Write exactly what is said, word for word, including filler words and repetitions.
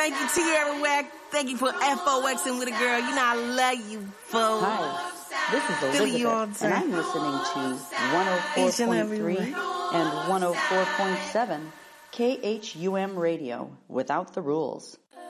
Thank you, Tierra Wack. Thank you for F O Xing with a girl. You know I love you, folks. Hi, this is Elizabeth, and I'm listening to one oh four point three and one oh four point seven K H U M Radio, Without the Rules.